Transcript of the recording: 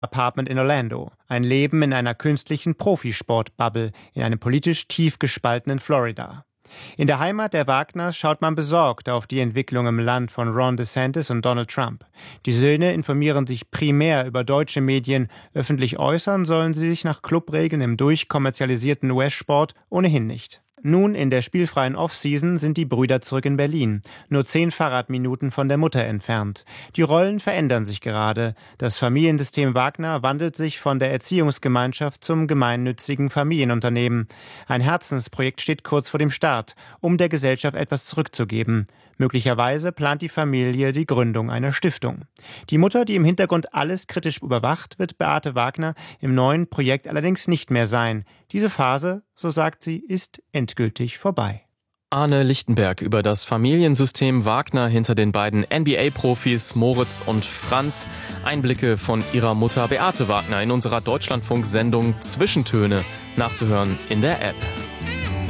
Apartment in Orlando. Ein Leben in einer künstlichen Profisport-Bubble in einem politisch tief gespaltenen Florida. In der Heimat der Wagners schaut man besorgt auf die Entwicklung im Land von Ron DeSantis und Donald Trump. Die Söhne informieren sich primär über deutsche Medien. Öffentlich äußern sollen sie sich nach Clubregeln im durchkommerzialisierten US-Sport ohnehin nicht. Nun in der spielfreien Offseason sind die Brüder zurück in Berlin, nur 10 Fahrradminuten von der Mutter entfernt. Die Rollen verändern sich gerade. Das Familiensystem Wagner wandelt sich von der Erziehungsgemeinschaft zum gemeinnützigen Familienunternehmen. Ein Herzensprojekt steht kurz vor dem Start, um der Gesellschaft etwas zurückzugeben. Möglicherweise plant die Familie die Gründung einer Stiftung. Die Mutter, die im Hintergrund alles kritisch überwacht, wird Beate Wagner im neuen Projekt allerdings nicht mehr sein. Diese Phase, so sagt sie, ist endgültig vorbei. Arne Lichtenberg über das Familiensystem Wagner hinter den beiden NBA-Profis Moritz und Franz. Einblicke von ihrer Mutter Beate Wagner in unserer Deutschlandfunk-Sendung Zwischentöne, nachzuhören in der App.